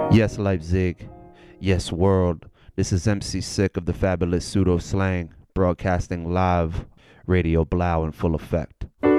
Yes, Leipzig. Yes, world. This is MC Sick of the Fabulous Pseudo Slang, broadcasting live, Radio Blau in full effect.